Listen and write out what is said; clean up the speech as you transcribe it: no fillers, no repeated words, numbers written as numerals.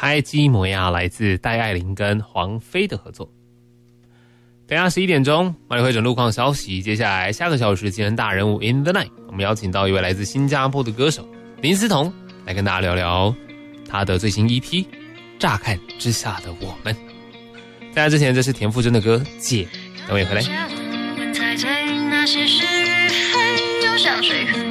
拍基摩亚来自戴爱玲跟黄飞的合作。等一下11点钟，马里会诊路况消息。接下来下个小时，今天大人物 In the Night， 我们邀请到一位来自新加坡的歌手林思彤，来跟大家聊聊他的最新 EP《乍看之下的我们》。在那之前，这是田馥甄的歌《姐》，等我也回来。 那些是非，又像水很